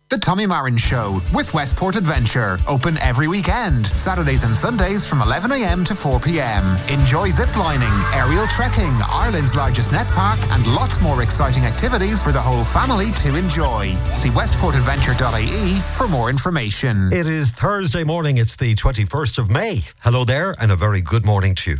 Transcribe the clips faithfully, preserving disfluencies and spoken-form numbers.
The Tommy Marin Show with Westport Adventure. Open every weekend, Saturdays and Sundays from eleven a.m. to four p.m. Enjoy ziplining, aerial trekking, Ireland's largest net park, and lots more exciting activities for the whole family to enjoy. See westport adventure dot I E for more information. It is Thursday morning. It's the twenty-first of May. Hello there, and a very good morning to you.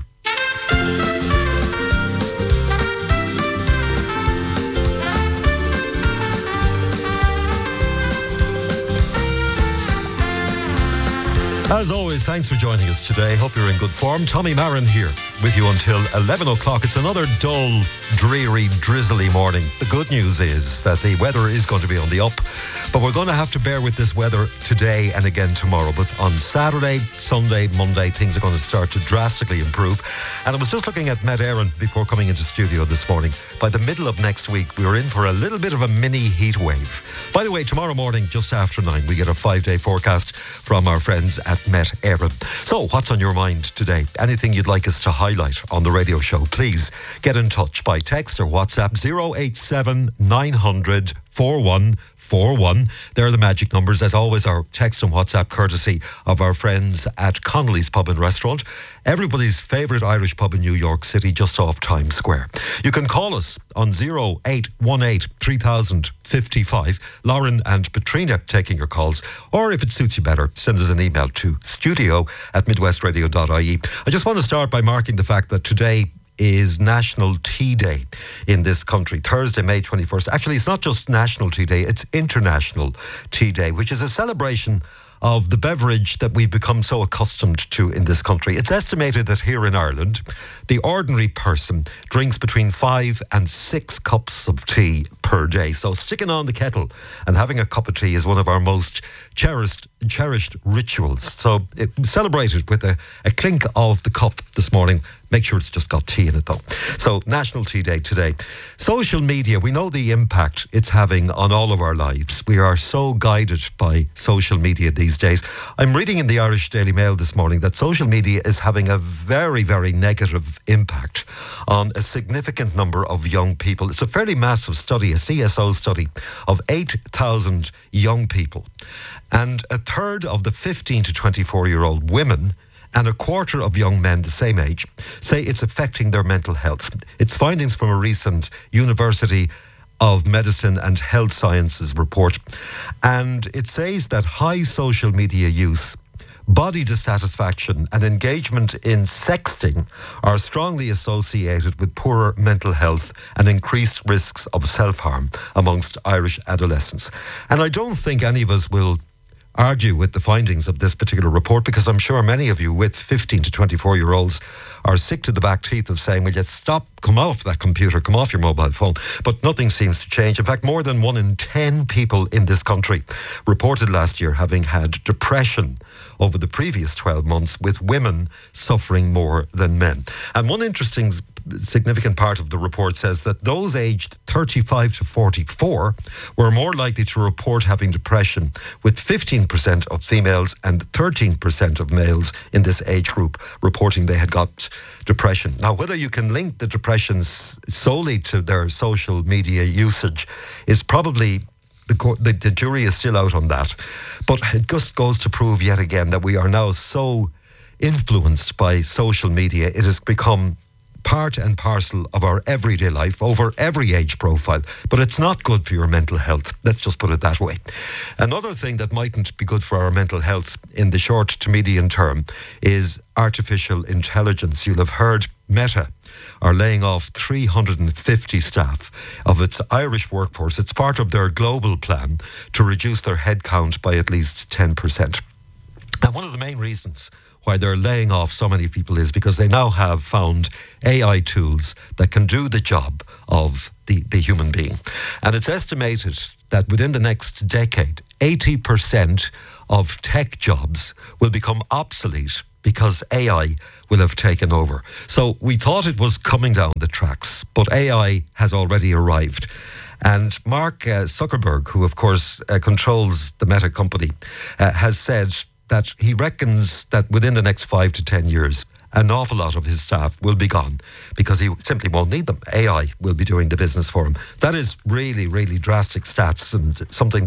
As always, thanks for joining us today. Hope you're in good form. Tommy Marin here with you until eleven o'clock. It's another dull, dreary, drizzly morning. The good news is that the weather is going to be on the up, but we're going to have to bear with this weather today and again tomorrow. But on Saturday, Sunday, Monday, things are going to start to drastically improve. And I was just looking at Met Éireann before coming into studio this morning. By the middle of next week, we're in for a little bit of a mini heat wave. By the way, tomorrow morning, just after nine, we get a five-day forecast from our friends at Met Éireann. So, what's on your mind today? Anything you'd like us to highlight on the radio show, please get in touch by text or WhatsApp zero eight seven nine hundred forty-one forty-one. There are the magic numbers. As always, our text and WhatsApp courtesy of our friends at Connolly's Pub and Restaurant, everybody's favourite Irish pub in New York City, just off Times Square. You can call us on zero eight one eight three thousand fifty-five. Lauren and Petrina taking your calls. Or if it suits you better, send us an email to studio at midwestradio dot I E. I just want to start by marking the fact that today is National Tea Day in this country. Thursday, May twenty-first. Actually, it's not just National Tea Day, it's International Tea Day, which is a celebration of the beverage that we've become so accustomed to in this country. It's estimated that here in Ireland, the ordinary person drinks between five and six cups of tea per day. So sticking on the kettle and having a cup of tea is one of our most cherished cherished rituals. So it, celebrate it with a, a clink of the cup this morning. Make sure it's just got tea in it though. So National Tea Day today. Social media, we know the impact it's having on all of our lives. We are so guided by social media these days. I'm reading in the Irish Daily Mail this morning that social media is having a very, very negative impact on a significant number of young people. It's a fairly massive study, a C S O study of eight thousand young people. And a third of the fifteen to twenty-four year old women and a quarter of young men the same age say it's affecting their mental health. It's findings from a recent University of Medicine and Health Sciences report. And it says that high social media use, body dissatisfaction and engagement in sexting are strongly associated with poorer mental health and increased risks of self-harm amongst Irish adolescents. And I don't think any of us will argue with the findings of this particular report, because I'm sure many of you with fifteen to twenty-four year olds are sick to the back teeth of saying, will you stop, come off that computer, come off your mobile phone. But nothing seems to change. In fact, more than one in ten people in this country reported last year having had depression over the previous twelve months, with women suffering more than men. And one interesting significant part of the report says that those aged thirty-five to forty-four were more likely to report having depression, with fifteen percent of females and thirteen percent of males in this age group reporting they had got depression. Now, whether you can link the depressions solely to their social media usage is probably The, the, the jury is still out on that. But it just goes to prove yet again that we are now so influenced by social media. It has become part and parcel of our everyday life over every age profile. But it's not good for your mental health. Let's just put it that way. Another thing that mightn't be good for our mental health in the short to medium term is artificial intelligence. You'll have heard Meta are laying off three hundred fifty staff of its Irish workforce. It's part of their global plan to reduce their headcount by at least ten percent. And one of the main reasons why they're laying off so many people is because they now have found A I tools that can do the job of the, the human being. And it's estimated that within the next decade, eighty percent of tech jobs will become obsolete because A I will have taken over. So we thought it was coming down the tracks, but A I has already arrived. And Mark uh, Zuckerberg, who of course uh, controls the Meta company, uh, has said that he reckons that within the next five to ten years, an awful lot of his staff will be gone because he simply won't need them. A I will be doing the business for him. That is really, really drastic stats, and something that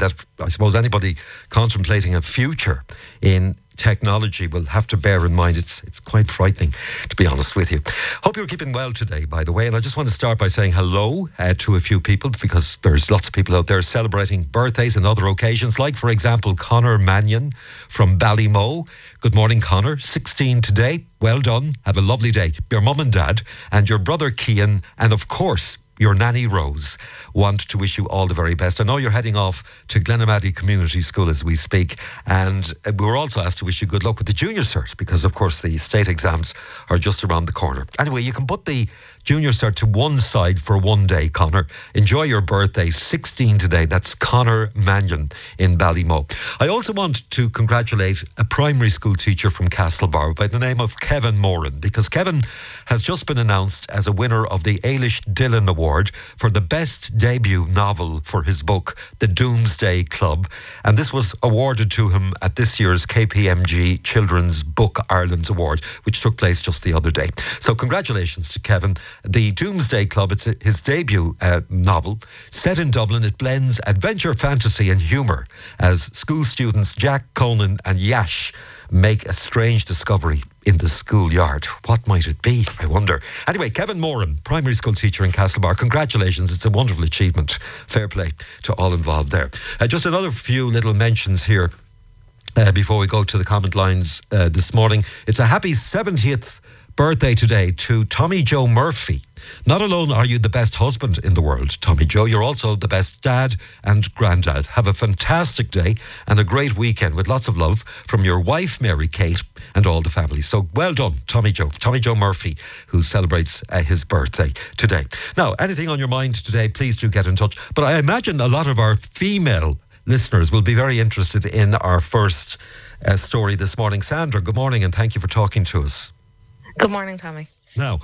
I suppose anybody contemplating a future in technology will have to bear in mind it's it's quite frightening, to be honest with you. Hope you're keeping well today, by the way, and I just want to start by saying hello uh, to a few people, because there's lots of people out there celebrating birthdays and other occasions, like for example Conor Mannion from Ballymo. Good morning, Conor. sixteen today. Well done. Have a lovely day. Your mum and dad and your brother Cian, and of course your nanny Rose, want to wish you all the very best. I know you're heading off to Glenamaddy Community School as we speak, and we were also asked to wish you good luck with the junior cert, because of course the state exams are just around the corner. Anyway, you can put the junior cert to one side for one day, Conor. Enjoy your birthday, sixteen today. That's Conor Mannion in Ballymo. I also want to congratulate a primary school teacher from Castlebar by the name of Kevin Moran, because Kevin has just been announced as a winner of the Ailish Dillon Award for the best debut novel for his book, The Doomsday Club. And this was awarded to him at this year's K P M G Children's Book Ireland Award, which took place just the other day. So congratulations to Kevin. The Doomsday Club, it's his debut uh, novel, set in Dublin. It blends adventure, fantasy and humour as school students Jack, Conan and Yash make a strange discovery in the schoolyard. What might it be, I wonder? Anyway, Kevin Moran, primary school teacher in Castlebar, congratulations. It's a wonderful achievement. Fair play to all involved there. Uh, just another few little mentions here uh, before we go to the comment lines uh, this morning. It's a happy seventieth birthday today to Tommy Joe Murphy. Not alone are you the best husband in the world, Tommy Joe, you're also the best dad and granddad. Have a fantastic day and a great weekend with lots of love from your wife, Mary Kate, and all the family. So well done, Tommy Joe. Tommy Joe Murphy, who celebrates uh, his birthday today. Now, anything on your mind today, please do get in touch. But I imagine a lot of our female listeners will be very interested in our first uh, story this morning. Sandra, good morning and thank you for talking to us. Good morning, Tommy. Now,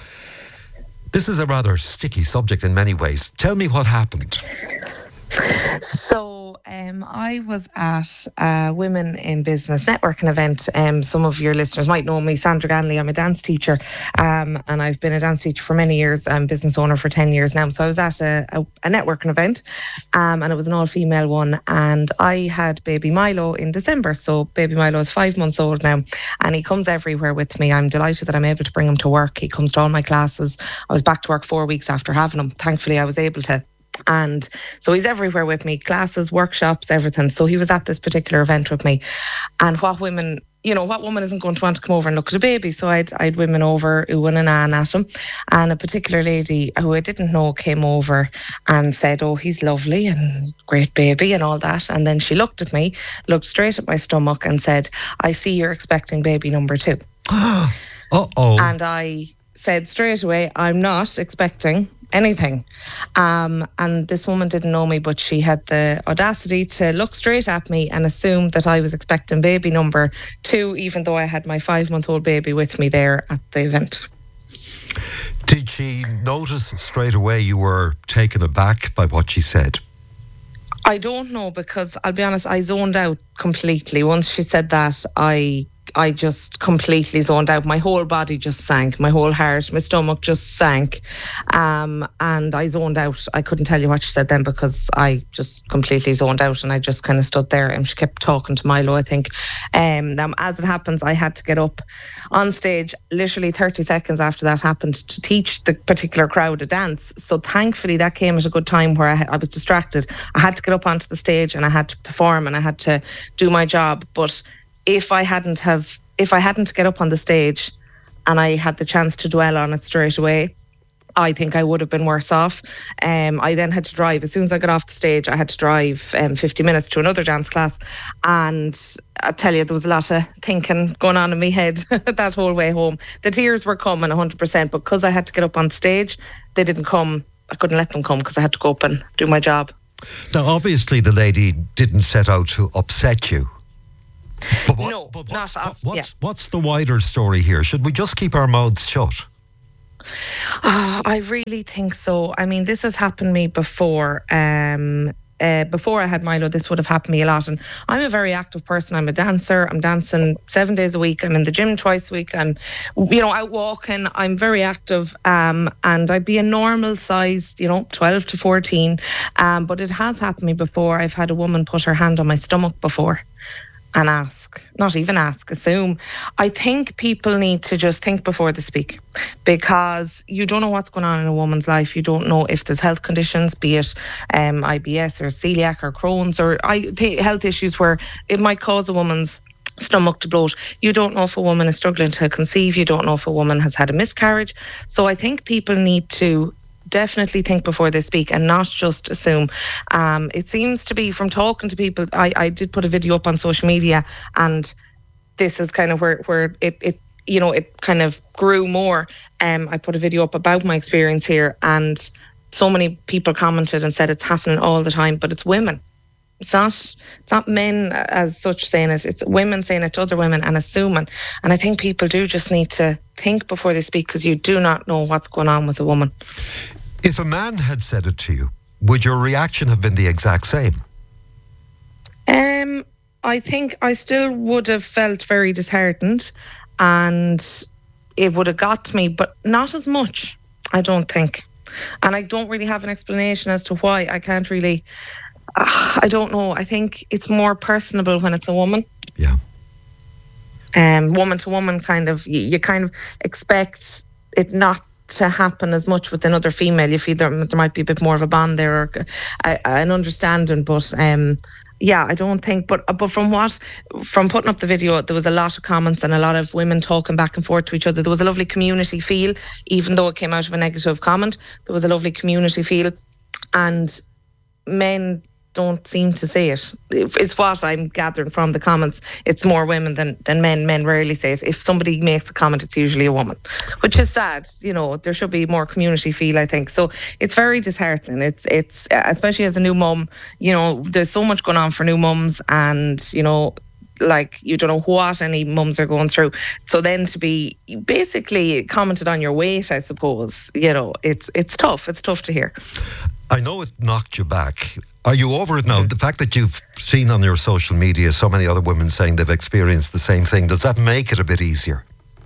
this is a rather sticky subject in many ways. Tell me what happened. So um, I was at a Women in Business networking event. Um, some of your listeners might know me, Sandra Ganley. I'm a dance teacher um, and I've been a dance teacher for many years. I'm business owner for ten years now. So I was at a, a, a networking event um, and it was an all-female one, and I had baby Milo in December. So baby Milo is five months old now and he comes everywhere with me. I'm delighted that I'm able to bring him to work. He comes to all my classes. I was back to work four weeks after having him. Thankfully, I was able to. And so he's everywhere with me, classes, workshops, everything. So he was at this particular event with me. And what women, you know, what woman isn't going to want to come over and look at a baby? So I'd, I'd women over, oohing and ahhing at him. And a particular lady who I didn't know came over and said, oh, he's lovely and great baby and all that. And then she looked at me, looked straight at my stomach and said, I see you're expecting baby number two. Uh-oh. And I said straight away, I'm not expecting anything. Um, and this woman didn't know me, but she had the audacity to look straight at me and assume that I was expecting baby number two, even though I had my five-month-old baby with me there at the event. Did she notice straight away you were taken aback by what she said? I don't know, because I'll be honest, I zoned out completely. Once she said that, I I just completely zoned out. My whole body just sank. My whole heart, my stomach just sank. Um, and I zoned out. I couldn't tell you what she said then because I just completely zoned out and I just kind of stood there and she kept talking to Milo, I think. Um, now, as it happens, I had to get up on stage literally thirty seconds after that happened to teach the particular crowd a dance. So thankfully that came at a good time where I, I was distracted. I had to get up onto the stage and I had to perform and I had to do my job. But if I hadn't have, if I hadn't get up on the stage and I had the chance to dwell on it straight away, I think I would have been worse off. Um, I then had to drive. As soon as I got off the stage, I had to drive um, fifty minutes to another dance class. And I tell you, there was a lot of thinking going on in my head that whole way home. The tears were coming one hundred percent, but because I had to get up on stage, they didn't come. I couldn't let them come because I had to go up and do my job. Now, obviously, the lady didn't set out to upset you. But what, no, but not what's, off. What's, yeah. what's the wider story here? Should we just keep our mouths shut? Oh, I really think so. I mean, this has happened to me before. Um, uh, before I had Milo, this would have happened to me a lot. And I'm a very active person. I'm a dancer. I'm dancing seven days a week. I'm in the gym twice a week. I'm, you know, out walking. I'm very active. Um, and I'd be a normal sized, you know, twelve to fourteen. Um, but it has happened to me before. I've had a woman put her hand on my stomach before and ask, not even ask, assume. I think people need to just think before they speak, because you don't know what's going on in a woman's life. You don't know if there's health conditions, be it um, I B S or celiac or Crohn's or I, health issues where it might cause a woman's stomach to bloat. You don't know if a woman is struggling to conceive. You don't know if a woman has had a miscarriage. So I think people need to definitely think before they speak and not just assume. Um, it seems to be, from talking to people, I, I did put a video up on social media, and this is kind of where, where it, it, you know, it kind of grew more. Um, I put a video up about my experience here, and so many people commented and said it's happening all the time, but it's women. It's not, it's not men as such saying it. It's women saying it to other women and assuming. And I think people do just need to think before they speak, because you do not know what's going on with a woman. If a man had said it to you, would your reaction have been the exact same? Um, I think I still would have felt very disheartened, and it would have got to me, but not as much, I don't think. And I don't really have an explanation as to why. I can't really, uh, I don't know. I think it's more personable when it's a woman. Yeah. Um, woman to woman, kind of, you, you kind of expect it not to happen as much with another female. You feel there, there might be a bit more of a bond there, or uh, an understanding. But um, yeah, I don't think. But but from what from putting up the video, there was a lot of comments and a lot of women talking back and forth to each other. There was a lovely community feel, even though it came out of a negative comment. There was a lovely community feel, and men don't seem to say it. It's what I'm gathering from the comments. It's more women than, than men. Men rarely say it. If somebody makes a comment, it's usually a woman, which is sad. You know, there should be more community feel, I think. So it's very disheartening. It's, it's especially as a new mum, you know, there's so much going on for new mums, and, you know, like, you don't know what any mums are going through. So then to be basically commented on your weight, I suppose, you know, it's it's tough. It's tough to hear. I know it knocked you back. Are you over it now? The fact that you've seen on your social media so many other women saying they've experienced the same thing, does that make it a bit easier?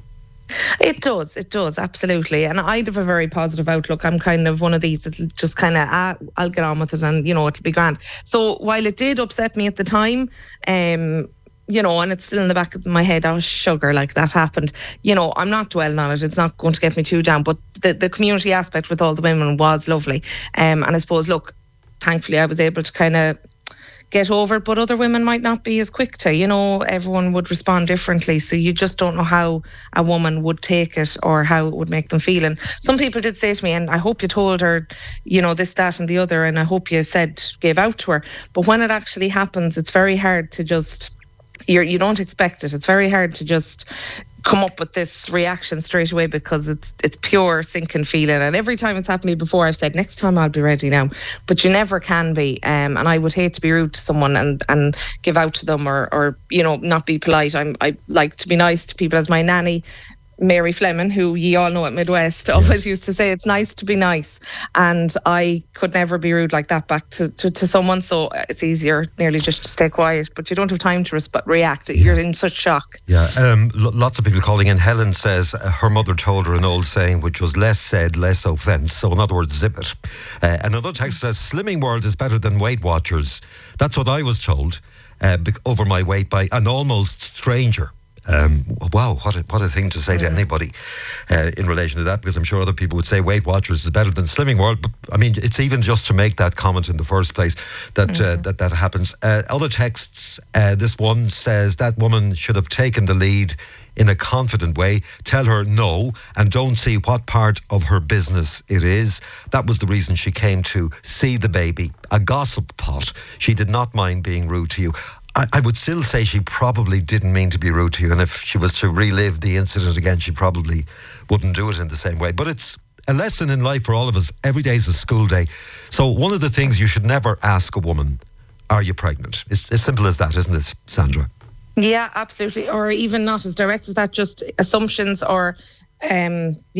It does, it does, absolutely. And I'd have a very positive outlook. I'm kind of one of these that just kind of, ah, I'll get on with it, and, you know, it'll be grand. So while it did upset me at the time, um, you know, and it's still in the back of my head, oh, sugar, like, that happened. You know, I'm not dwelling on it. It's not going to get me too down. But the, the community aspect with all the women was lovely. Um, and I suppose, look, thankfully I was able to kind of get over it, but other women might not be as quick to, you know, everyone would respond differently. So you just don't know how a woman would take it or how it would make them feel. And some people did say to me, and I hope you told her, you know, this, that and the other, and I hope you said, gave out to her. But when it actually happens, it's very hard to just, You're, you don't expect it. It's very hard to just come up with this reaction straight away, because it's it's pure sinking feeling. And every time it's happened to me before, I've said, next time I'll be ready now. But you never can be. Um, and I would hate to be rude to someone and, and give out to them, or, or, you know, not be polite. I'm, I like to be nice to people. As my nanny, Mary Fleming, who ye all know at Midwest, always yes. used to say, it's nice to be nice. And I could never be rude like that back to, to, to someone. So it's easier nearly just to stay quiet. But you don't have time to resp- react. Yeah. You're in such shock. Yeah, um, l- lots of people calling in. Helen says uh, her mother told her an old saying, which was less said, less offence. So in other words, zip it. Uh, another text says, Slimming World is better than Weight Watchers. That's what I was told uh, over my weight by an almost stranger. Um, wow, what a, what a thing to say to anybody uh, in relation to that, because I'm sure other people would say Weight Watchers is better than Slimming World. But I mean, it's even just to make that comment in the first place that mm-hmm. uh, that, that happens. Uh, other texts, uh, this one says that woman should have taken the lead in a confident way. Tell her no and don't see what part of her business it is. That was the reason she came to see the baby. A gossip pot. She did not mind being rude to you. I, I would still say she probably didn't mean to be rude to you, and if she was to relive the incident again, she probably wouldn't do it in the same way. But it's a lesson in life for all of us. Every day is a school day. So one of the things you should never ask a woman, are you pregnant? It's as simple as that, isn't it, Sandra? Yeah, absolutely. Or even not as direct as that, just assumptions or... Um, yeah,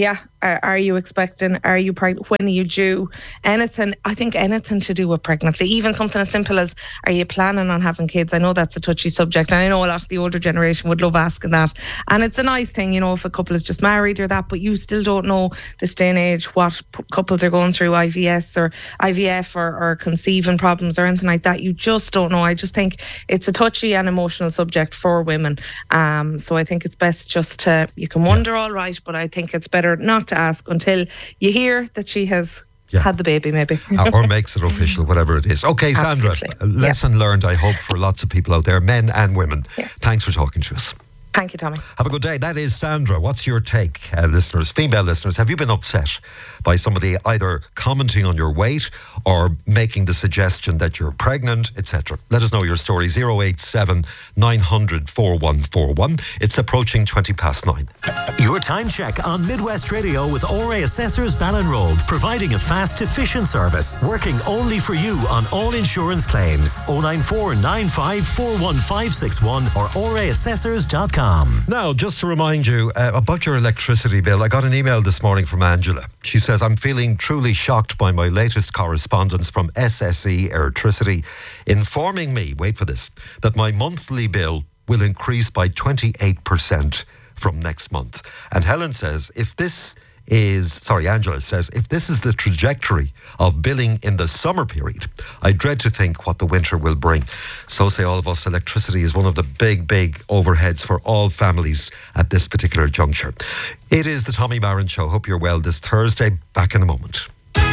Are, are you expecting? Are you pregnant? When are you due? Anything, I think anything to do with pregnancy, even something as simple as, are you planning on having kids? I know that's a touchy subject, and I know a lot of the older generation would love asking that. And it's a nice thing, you know, if a couple is just married or that, but you still don't know this day and age what p- couples are going through, I V S or I V F or, or conceiving problems or anything like that. You just don't know. I just think it's a touchy and emotional subject for women. Um, so I think it's best just to, you can wonder, all right, but I think it's better not to ask until you hear that she has yeah. had the baby, maybe. Or makes it official, whatever it is. Okay, Sandra, Absolutely. a lesson yeah. learned, I hope, for lots of people out there, men and women. Yes. Thanks for talking to us. Thank you, Tommy. Have a good day. That is Sandra. What's your take, uh, listeners, female listeners? Have you been upset by somebody either commenting on your weight or making the suggestion that you're pregnant, et cetera? Let us know your story. zero eight seven nine hundred four one four one. It's approaching twenty past nine. Your time check on Midwest Radio with O R A Assessors Ballinroad, providing a fast, efficient service, working only for you on all insurance claims. oh nine four nine five four one five six one or o r a assessors dot com. Now, just to remind you uh, about your electricity bill, I got an email this morning from Angela. She says, I'm feeling truly shocked by my latest correspondence from S S E Electricity, informing me, wait for this, that my monthly bill will increase by twenty-eight percent from next month. And Helen says, if this is, sorry, Angela says, if this is the trajectory of billing in the summer period, I dread to think what the winter will bring. So say all of us. Electricity is one of the big, big overheads for all families at this particular juncture. It is the Tommy Marin Show. Hope you're well this Thursday. Back in a moment.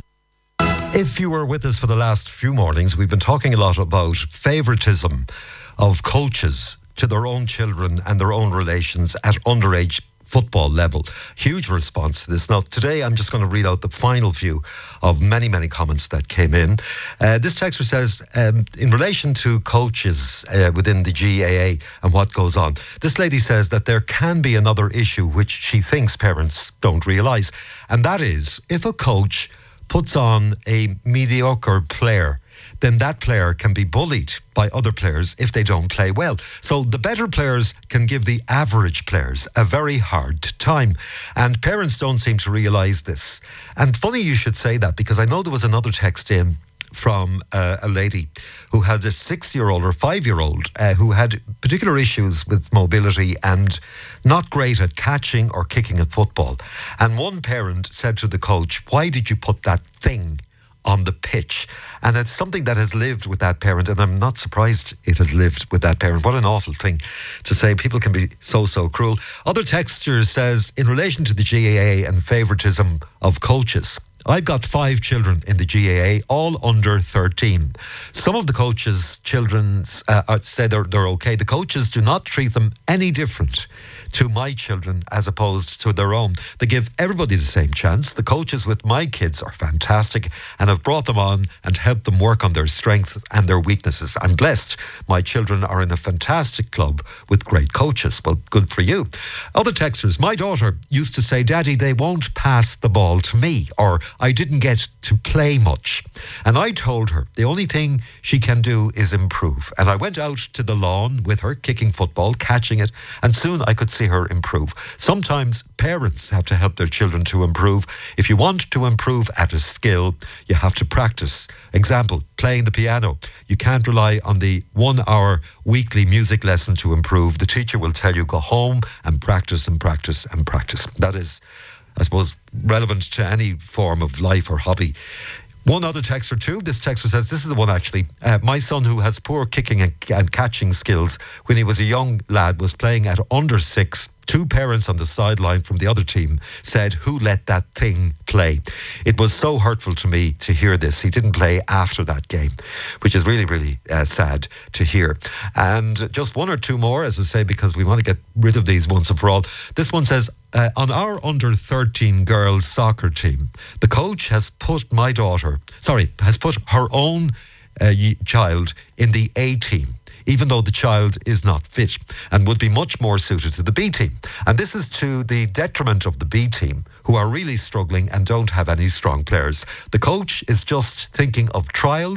If you were with us for the last few mornings, we've been talking a lot about favouritism of coaches to their own children and their own relations at underage football level. Huge response to this. Now, today I'm just going to read out the final few of many, many comments that came in. Uh, this texter says, um, in relation to coaches uh, within the G A A and what goes on, this lady says that there can be another issue which she thinks parents don't realise, and that is if a coach puts on a mediocre player, then that player can be bullied by other players if they don't play well. So the better players can give the average players a very hard time. And parents don't seem to realise this. And funny you should say that, because I know there was another text in from uh, a lady who had a six-year-old or five-year-old uh, who had particular issues with mobility and not great at catching or kicking at football. And one parent said to the coach, why did you put that thing on the pitch? And it's something that has lived with that parent, and I'm not surprised it has lived with that parent. What an awful thing to say. People can be so, so cruel. Other textures says, in relation to the G A A and favouritism of coaches, I've got five children in the G A A, all under thirteen. Some of the coaches' children uh, say they're, they're okay. The coaches do not treat them any different to my children as opposed to their own. They give everybody the same chance. The coaches with my kids are fantastic and have brought them on and helped them work on their strengths and their weaknesses. I'm blessed. My children are in a fantastic club with great coaches. Well, good for you. Other texters, my daughter used to say, Daddy, they won't pass the ball to me, or I didn't get to play much. And I told her the only thing she can do is improve. And I went out to the lawn with her, kicking football, catching it, and soon I could see her improve. Sometimes parents have to help their children to improve. If you want to improve at a skill, you have to practice. Example, playing the piano. You can't rely on the one hour weekly music lesson to improve. The teacher will tell you, go home and practice and practice and practice. That is, I suppose, relevant to any form of life or hobby. One other texter too. This texter says, this is the one actually. Uh, my son, who has poor kicking and, and catching skills, when he was a young lad, was playing at under six. Two parents on the sideline from the other team said, who let that thing play? It was so hurtful to me to hear this. He didn't play after that game, which is really, really uh, sad to hear. And just one or two more, as I say, because we want to get rid of these once and for all. This one says, uh, on our under thirteen girls soccer team, the coach has put my daughter, sorry, has put her own uh, child in the A team, even though the child is not fit and would be much more suited to the B team. And this is to the detriment of the B team, who are really struggling and don't have any strong players. The coach is just thinking of trials,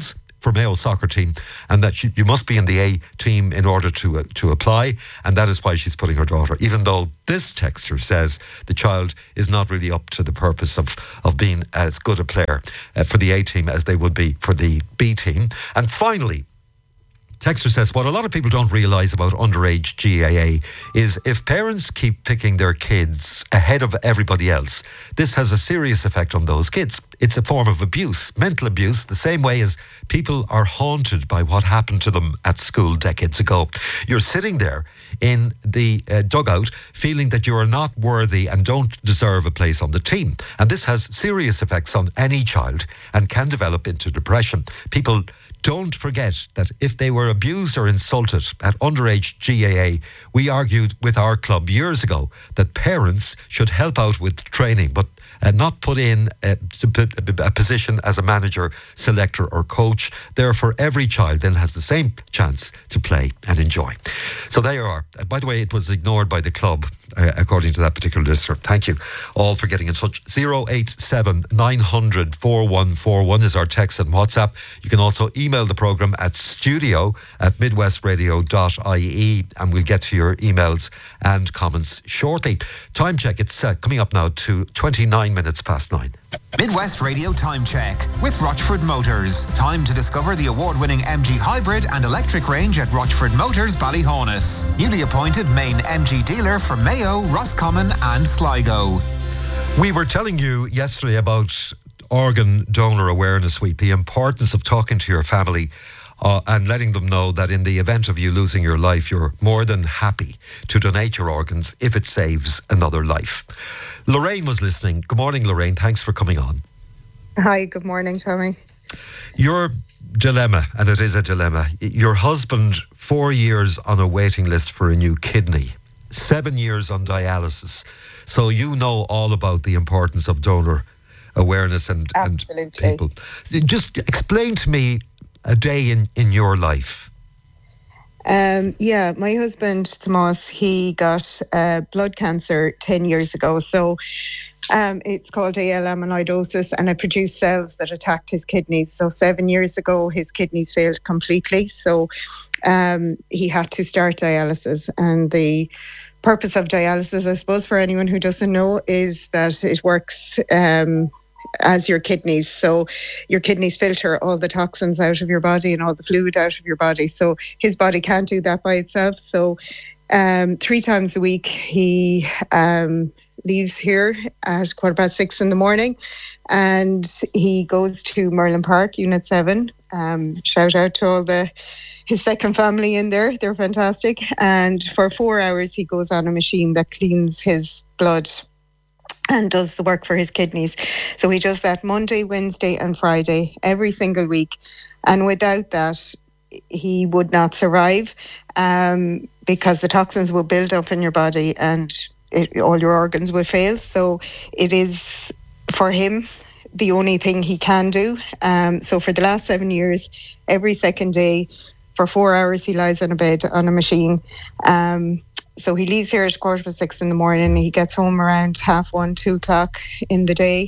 for Mayo soccer team, and that she, you must be in the A team in order to uh, to apply, and that is why she's putting her daughter, even though this texter says the child is not really up to the purpose of, of being as good a player uh, for the A team as they would be for the B team. And finally, texter says, what a lot of people don't realise about underage G A A is if parents keep picking their kids ahead of everybody else, this has a serious effect on those kids. It's a form of abuse, mental abuse, the same way as people are haunted by what happened to them at school decades ago. You're sitting there in the uh, dugout feeling that you are not worthy and don't deserve a place on the team. And this has serious effects on any child and can develop into depression. People don't forget that if they were abused or insulted at underage G A A, we argued with our club years ago that parents should help out with training, but uh, not put in a, a position as a manager, selector or coach. Therefore, every child then has the same chance to play and enjoy. So there you are. Uh, by the way, it was ignored by the club, uh, according to that particular listener. Thank you all for getting in touch. zero eight seven nine hundred four one four one is our text and WhatsApp. You can also email the programme at studio at midwestradio dot I E, and we'll get to your emails and comments shortly. Time check, it's uh, coming up now to twenty-nine minutes past nine. Midwest Radio Time Check with Rochford Motors. Time to discover the award-winning M G Hybrid and electric range at Rochford Motors, Ballyhonus. Newly appointed main M G dealer for Mayo, Roscommon and Sligo. We were telling you yesterday about Organ Donor Awareness Week, the importance of talking to your family uh, and letting them know that in the event of you losing your life, you're more than happy to donate your organs if it saves another life. Lorraine was listening. Good morning, Lorraine. Thanks for coming on. Hi, good morning, Tommy. Your dilemma, and it is a dilemma, your husband, four years on a waiting list for a new kidney, seven years on dialysis. So you know all about the importance of donor awareness and, and people. Just explain to me a day in, in your life. Um, yeah, my husband, Tomas, he got uh, blood cancer ten years ago. So um, it's called A L amyloidosis, and it produced cells that attacked his kidneys. So seven years ago, his kidneys failed completely. So um, he had to start dialysis. And the purpose of dialysis, I suppose, for anyone who doesn't know, is that it works um as your kidneys. So your kidneys filter all the toxins out of your body and all the fluid out of your body. So his body can't do that by itself. So um, three times a week he um, leaves here at quarter past six in the morning and he goes to Merlin Park, Unit seven. Um, shout out to all the his second family in there. They're fantastic. And for four hours he goes on a machine that cleans his blood and does the work for his kidneys. So he does that Monday, Wednesday and Friday every single week. And without that, he would not survive um, because the toxins will build up in your body and it, all your organs will fail. So it is, for him, the only thing he can do. Um, so for the last seven years, every second day, for four hours, he lies on a bed on a machine. Um, So he leaves here at quarter past six in the morning. He gets home around half one, two o'clock in the day.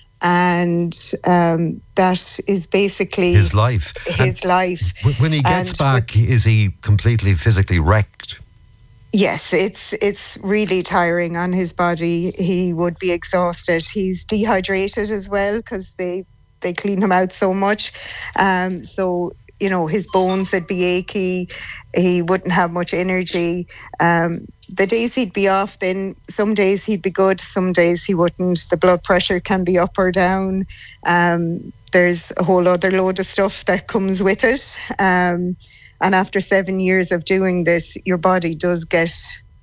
And um, that is basically his life. His and life. When he gets and back, with, is he completely physically wrecked? Yes, it's it's really tiring on his body. He would be exhausted. He's dehydrated as well because they, they clean him out so much. Um, so you know, his bones would be achy. He wouldn't have much energy. Um, the days he'd be off, then some days he'd be good, some days he wouldn't. The blood pressure can be up or down. Um, there's a whole other load of stuff that comes with it. Um, and after seven years of doing this, your body does get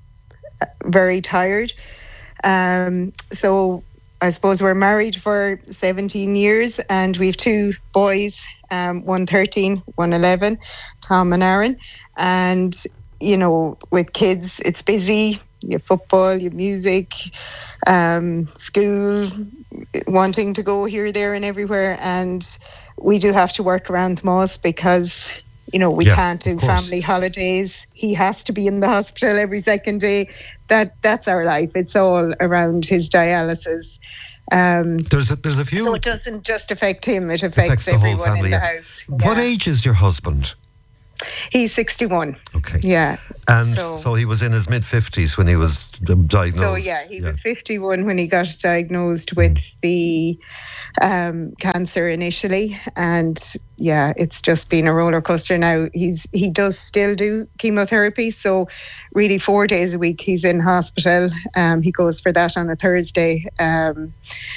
very tired. Um, so I suppose we're married for seventeen years and we have two boys, um, one thirteen, one eleven, Tom and Aaron. And, you know, with kids, it's busy. You have football, you have music, um, school, wanting to go here, there and everywhere. And we do have to work around Tomas because, you know, we yeah, can't do family holidays. He has to be in the hospital every second day. That That's our life. It's all around his dialysis. Um, there's a, there's a few. So it doesn't just affect him; it affects, affects the whole everyone family, in the yeah. house. What Yeah. age is your husband? He's sixty-one. Okay. Yeah. And so, so he was in his mid fifties when he was diagnosed. So yeah, he was fifty-one when he got diagnosed with mm. the um, cancer initially, and yeah, it's just been a roller coaster. Now he's he does still do chemotherapy, so really four days a week he's in hospital. Um, he goes for that on a Thursday. Um,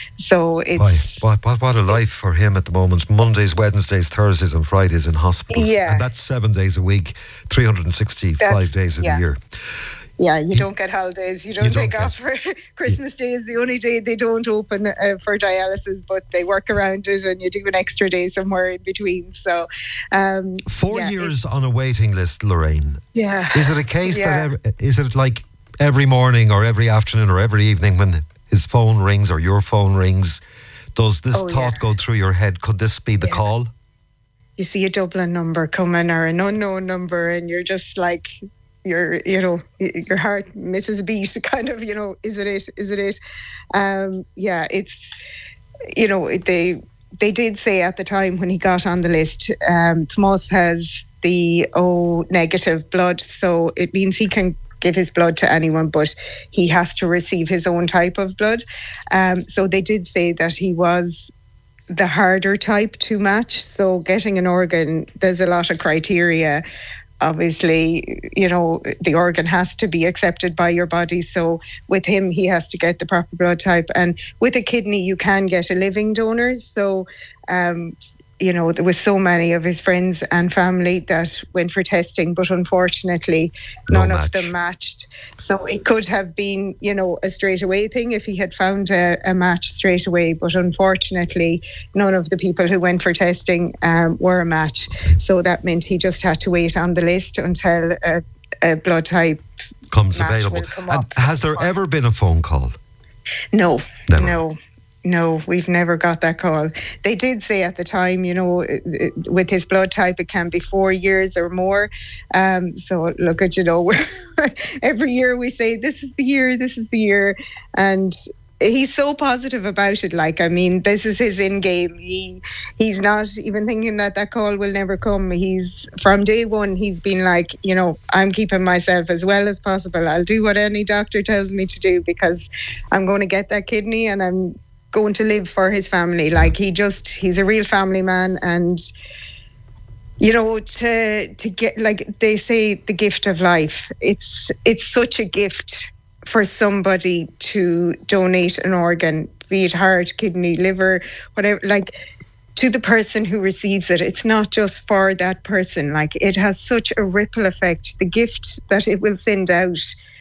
so it's Boy, what, what what a life for him at the moment. Mondays, Wednesdays, Thursdays, and Fridays in hospitals, yeah, and that's seven days a week, three hundred sixty-five that's, days of yeah. the year. Yeah, you don't get holidays. You don't, you don't take get, off for Christmas Day is the only day they don't open uh, for dialysis, but they work around it, and you do an extra day somewhere in between. So, um, four yeah, years on a waiting list, Lorraine. Yeah. Is it a case yeah. that every, is it like every morning or every afternoon or every evening when his phone rings or your phone rings, does this oh, thought yeah. go through your head? Could this be the yeah. call? You see a Dublin number coming or an unknown number, and you're just like. Your, you know, your heart misses a beat. Kind of, you know, is it it? Is it it? Um, yeah, it's, you know, they they did say at the time when he got on the list, um, Tomas has the O negative blood, so it means he can give his blood to anyone, but he has to receive his own type of blood. Um, so they did say that he was the harder type to match. So getting an organ, there's a lot of criteria. Obviously, you know, the organ has to be accepted by your body. So with him, he has to get the proper blood type. And with a kidney, you can get a living donor. So, um, you know, there was so many of his friends and family that went for testing, but unfortunately, no none match. of them matched. So it could have been, you know, a straight away thing if he had found a, a match straight away. But unfortunately, none of the people who went for testing um, were a match. So that meant he just had to wait on the list until a, a blood type comes match available. will come And up. has there ever been a phone call? No, Never. no. No, we've never got that call. They did say at the time, you know, with his blood type, it can be four years or more. Um, so look at, you know, every year we say, this is the year, this is the year. And he's so positive about it. Like, I mean, this is his in game. He he's not even thinking that that call will never come. He's from day one, he's been like, you know, I'm keeping myself as well as possible. I'll do what any doctor tells me to do because I'm going to get that kidney and I'm going to live for his family. Like he just he's a real family man. And you know, to to get, like they say, the gift of life, it's it's such a gift for somebody to donate an organ, be it heart, kidney, liver, whatever, like to the person who receives it. It's not just for that person. Like it has such a ripple effect. The gift that it will send out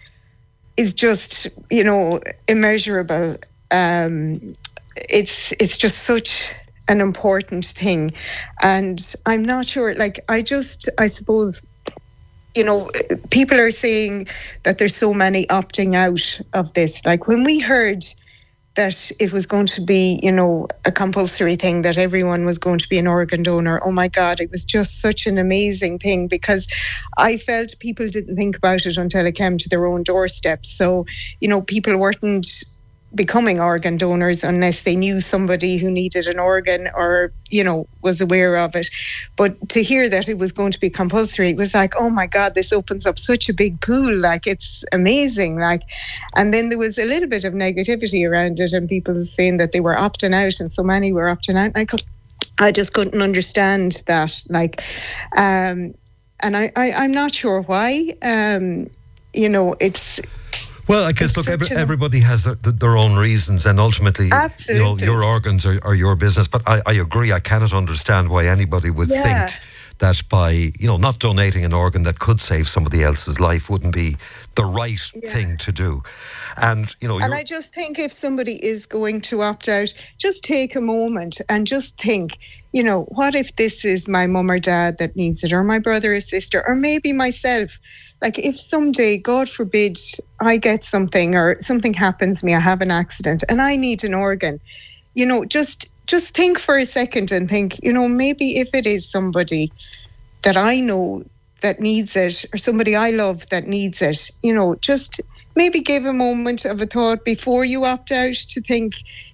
is just, you know, immeasurable. Um, it's it's just such an important thing, and I'm not sure. Like I just, I suppose, you know, people are saying that there's so many opting out of this. Like when we heard that it was going to be, you know, a compulsory thing, that everyone was going to be an organ donor, oh my God, it was just such an amazing thing, because I felt people didn't think about it until it came to their own doorstep. So, you know, people weren't becoming organ donors unless they knew somebody who needed an organ or, you know, was aware of it. But to hear that it was going to be compulsory, it was like, oh my God, this opens up such a big pool. Like, it's amazing. Like, and then there was a little bit of negativity around it and people saying that they were opting out, and so many were opting out. I could, I just couldn't understand that. Like, um, and I, I, I'm not sure why. Um, you know, it's. Well, I guess, look, every, everybody has their, their own reasons, and ultimately, Absolutely. you know, your organs are, are your business. But I, I agree, I cannot understand why anybody would yeah. think that by, you know, not donating an organ that could save somebody else's life wouldn't be the right yeah. thing to do. And, you know, and I just think if somebody is going to opt out, just take a moment and just think, you know, what if this is my mum or dad that needs it, or my brother or sister, or maybe myself? Like, if someday, God forbid, I get something or something happens to me, I have an accident and I need an organ, you know, just just think for a second and think, you know, maybe if it is somebody that I know that needs it, or somebody I love that needs it, you know, just maybe give a moment of a thought before you opt out to think,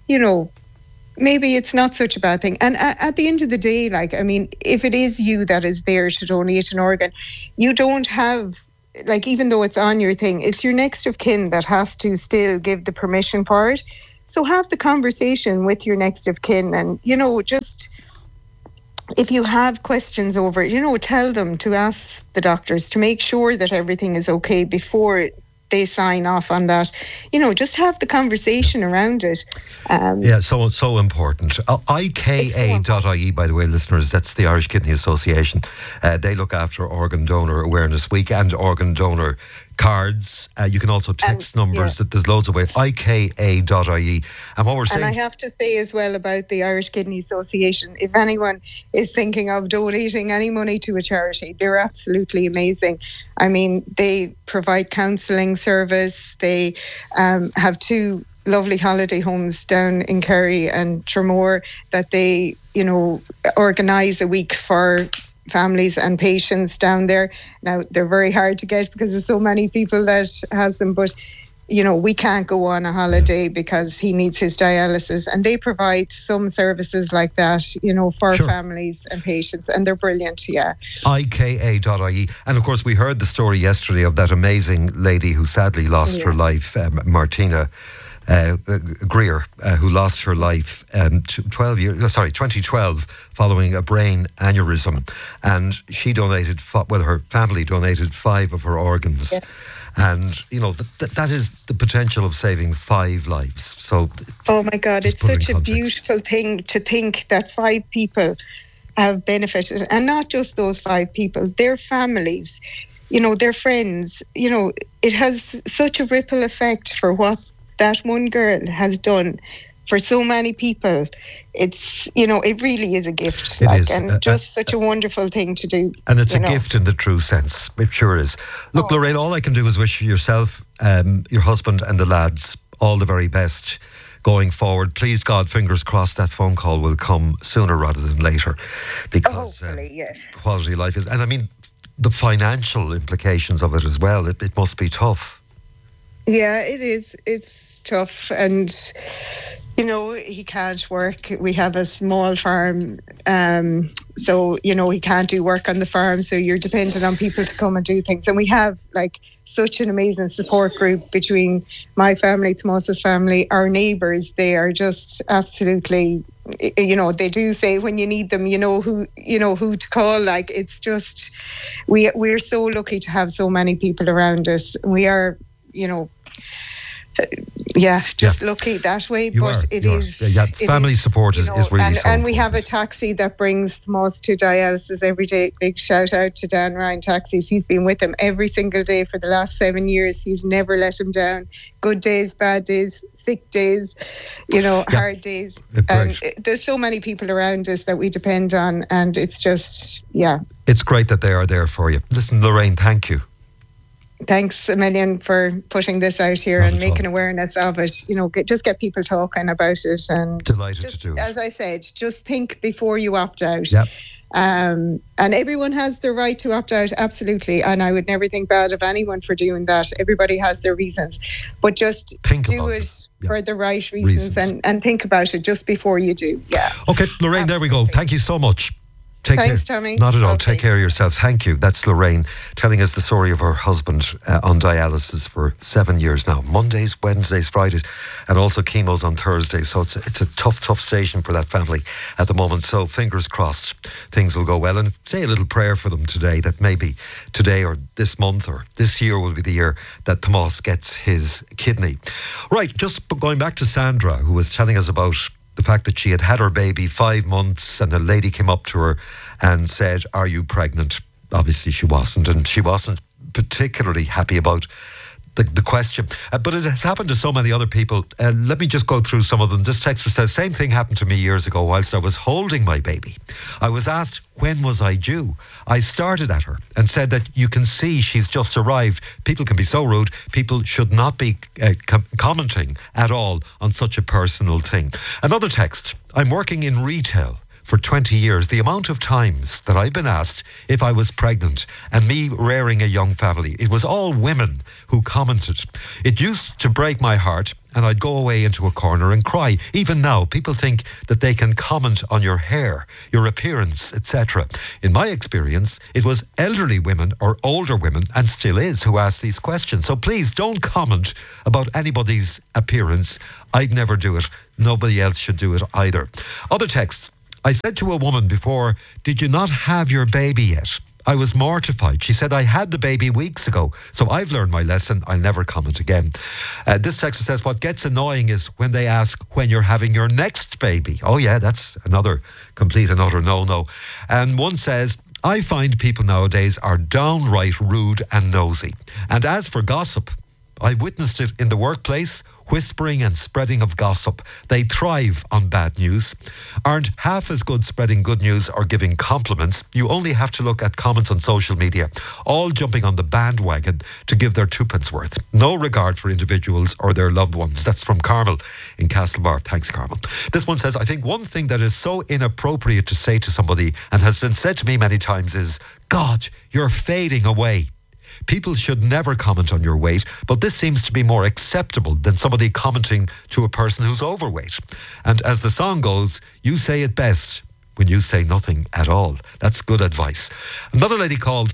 you know, maybe it's not such a bad thing. And at, at the end of the day, like, I mean, if it is you that is there to donate an organ, you don't have, like, even though it's on your thing, it's your next of kin that has to still give the permission for it. So have the conversation with your next of kin, and, you know, just if you have questions over it, you know, tell them to ask the doctors to make sure that everything is okay before they sign off on that. You know, just have the conversation around it. Um, yeah, so so important. Uh, I K A dot I E, by the way, listeners, that's the Irish Kidney Association. Uh, they look after Organ Donor Awareness Week and organ donor cards. Uh, you can also text um, numbers. Yeah. There's loads of ways. I K A dot I E. And what we're saying... And I have to say as well about the Irish Kidney Association, if anyone is thinking of donating any money to a charity, they're absolutely amazing. I mean, they provide counselling service. They um, have two lovely holiday homes down in Kerry and Tramore that they, you know, organise a week for families and patients down there. Now, they're very hard to get because there's so many people that has them, but, you know, we can't go on a holiday because he needs his dialysis, and they provide some services like that, you know, for sure. families and patients, and they're brilliant, yeah. I K A dot I E. And of course, we heard the story yesterday of that amazing lady who sadly lost yeah. her life, um, Martina Uh, Greer, uh, who lost her life um, twelve years, sorry, twenty twelve, following a brain aneurysm, and she donated, well, her family donated five of her organs, yeah. and you know th- th- that is the potential of saving five lives. So, oh my God, it's such a beautiful thing to think that five people have benefited, and not just those five people, their families, you know, their friends. You know, it has such a ripple effect for what that one girl has done for so many people. It's, you know, it really is a gift. It like, is. And uh, just such a wonderful thing to do. And it's a know. gift in the true sense. It sure is. Look, oh. Lorraine, all I can do is wish yourself, um, your husband and the lads all the very best going forward. Please God, fingers crossed, that phone call will come sooner rather than later, because Hopefully, um, yes. quality of life is, and I mean the financial implications of it as well. It, it must be tough. Yeah, it is. It's tough, and you know, he can't work. We have a small farm, um, so you know, he can't do work on the farm, so you're dependent on people to come and do things. And we have like such an amazing support group between my family, Tomas's family, our neighbours. They are just absolutely, you know, they do say when you need them, you know who you know who to call. Like, it's just, we we're so lucky to have so many people around us. We are, you know, yeah, just yeah. lucky that way. You but are, it you is. Yeah, family is, support is, you know, is really and, so and we important. have a taxi that brings Tomas to dialysis every day. Big shout out to Dan Ryan Taxis. He's been with him every single day for the last seven years. He's never let him down. Good days, bad days, sick days, you know, yeah. hard days. And it, there's so many people around us that we depend on, and it's just, yeah. It's great that they are there for you. Listen, Lorraine, thank you. Thanks a million for putting this out here Not and making all. awareness of it. You know, get, just get people talking about it. And delighted just, to do it. As I said, just think before you opt out. Yep. Um, and everyone has the right to opt out, absolutely. And I would never think bad of anyone for doing that. Everybody has their reasons. But just think do it, it. Yeah. for the right reasons, reasons. And, and think about it just before you do. Yeah. Okay, Lorraine, absolutely. There we go. Thank you so much. Take Thanks, care. Tommy. Not at all. Okay. Take care of yourself. Thank you. That's Lorraine telling us the story of her husband uh, on dialysis for seven years now. Mondays, Wednesdays, Fridays, and also chemos on Thursdays. So it's a, it's a tough, tough station for that family at the moment. So fingers crossed things will go well. And say a little prayer for them today, that maybe today or this month or this year will be the year that Tomas gets his kidney. Right, just going back to Sandra, who was telling us about the fact that she had had her baby five months and a lady came up to her and said, "Are you pregnant?" Obviously she wasn't, and she wasn't particularly happy about the, the question. Uh, but it has happened to so many other people. Uh, let me just go through some of them. This texter says, "Same thing happened to me years ago whilst I was holding my baby. I was asked, when was I due? I started at her and said that you can see she's just arrived. People can be so rude. People should not be uh, com- commenting at all on such a personal thing." Another text, "I'm working in retail for twenty years, the amount of times that I've been asked if I was pregnant and me rearing a young family, it was all women who commented. It used to break my heart, and I'd go away into a corner and cry. Even now, people think that they can comment on your hair, your appearance, et cetera. In my experience, it was elderly women or older women, and still is, who ask these questions. So please don't comment about anybody's appearance. I'd never do it. Nobody else should do it either. Other texts. I said to a woman before, "Did you not have your baby yet?" I was mortified. She said, "I had the baby weeks ago." So I've learned my lesson. I'll never comment again. Uh, this texter says, what gets annoying is when they ask when you're having your next baby. Oh yeah, that's another complete and utter no-no. And one says, I find people nowadays are downright rude and nosy. And as for gossip, I've witnessed it in the workplace, whispering and spreading of gossip. They thrive on bad news, aren't half as good spreading good news or giving compliments. You only have to look at comments on social media, all jumping on the bandwagon to give their twopence worth. No regard for individuals or their loved ones. That's from Carmel in Castlebar. Thanks, Carmel. This one says, I think one thing that is so inappropriate to say to somebody and has been said to me many times is, God, you're fading away. People should never comment on your weight, but this seems to be more acceptable than somebody commenting to a person who's overweight. And as the song goes, you say it best when you say nothing at all. That's good advice. Another lady called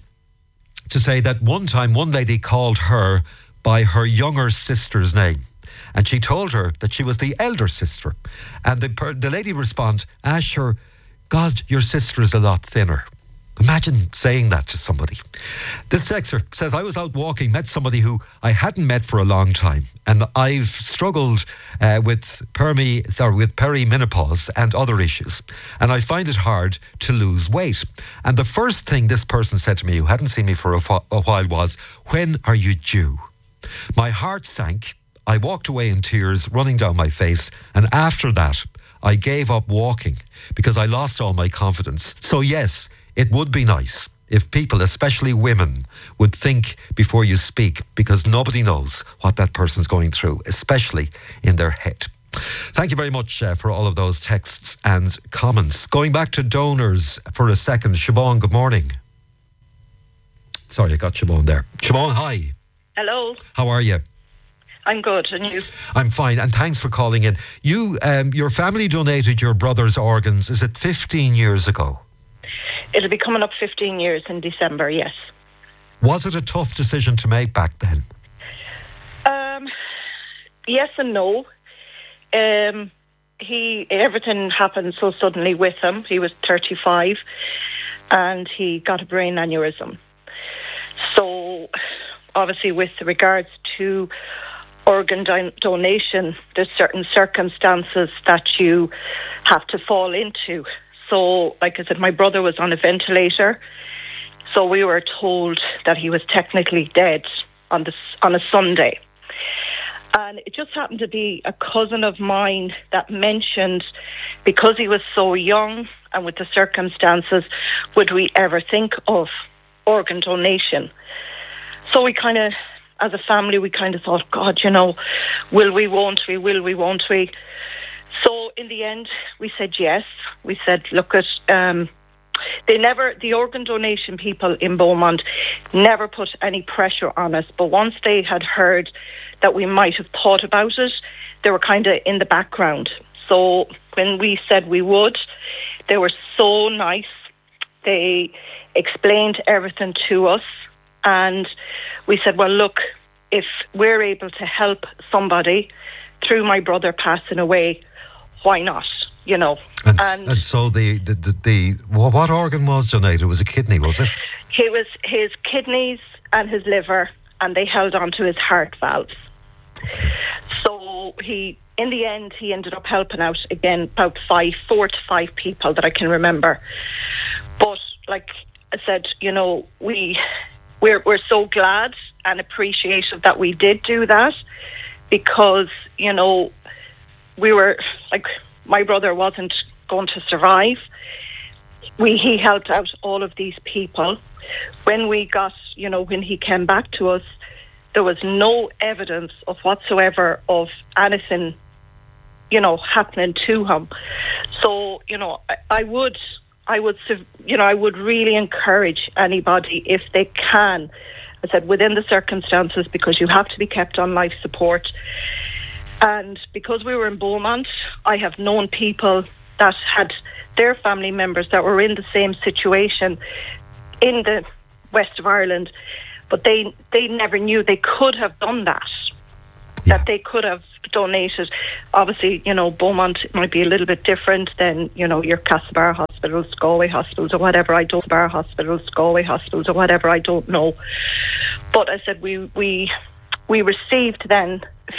to say that one time one lady called her by her younger sister's name. And she told her that she was the elder sister. And the, per- the lady responded, ah, sure, God, your sister is a lot thinner. Imagine saying that to somebody. This texter says, I was out walking, met somebody who I hadn't met for a long time, and I've struggled uh, with permi, sorry, with perimenopause and other issues, and I find it hard to lose weight. And the first thing this person said to me, who hadn't seen me for a, a while, was, when are you due? My heart sank. I walked away in tears running down my face, and after that, I gave up walking because I lost all my confidence. So yes, it would be nice if people, especially women, would think before you speak, because nobody knows what that person's going through, especially in their head. Thank you very much uh, for all of those texts and comments. Going back to donors for a second. Siobhan, good morning. Sorry, I got Siobhan there. Siobhan, hi. Hello. How are you? I'm good, and you? I'm fine, and thanks for calling in. You, um, your family donated your brother's organs, is it fifteen years ago? It'll be coming up fifteen years in December, yes. Was it a tough decision to make back then? Um, yes and no. Um, he everything happened so suddenly with him. He was thirty-five, and he got a brain aneurysm. So, obviously, with regards to organ don- donation, there's certain circumstances that you have to fall into. So, like I said, my brother was on a ventilator, so we were told that he was technically dead on this on a Sunday. And it just happened to be a cousin of mine that mentioned, because he was so young and with the circumstances, would we ever think of organ donation? So we kind of, as a family, we kind of thought, God, you know, will we, won't we, will we, won't we? So in the end, we said yes. We said, look at, um, they never, the organ donation people in Beaumont never put any pressure on us. But once they had heard that we might have thought about it, they were kind of in the background. So when we said we would, they were so nice. They explained everything to us. And we said, well, look, if we're able to help somebody through my brother passing away, why not, you know? And, and, and so the, the, the, the, what organ was donated? It was a kidney, was it? It was his kidneys and his liver, and they held on to his heart valves. Okay. So he, in the end, he ended up helping out, again, about five, four to five people that I can remember. But like I said, you know, we, we're, we're so glad and appreciative that we did do that, because, you know, we were, like, my brother wasn't going to survive. We He helped out all of these people. When we got, you know, when he came back to us, there was no evidence of whatsoever of anything you know, happening to him. So, you know, I, I would, I would, you know, I would really encourage anybody, if they can, I said, within the circumstances, because you have to be kept on life support. And because we were in Beaumont, I have known people that had their family members that were in the same situation in the west of Ireland, but they they never knew they could have done that, yeah. that they could have donated. Obviously, you know, Beaumont might be a little bit different than, you know, your Castlebar hospitals, Galway hospitals or whatever. I don't Bar hospitals, Galway hospitals or whatever. I don't know. But I said we we we received then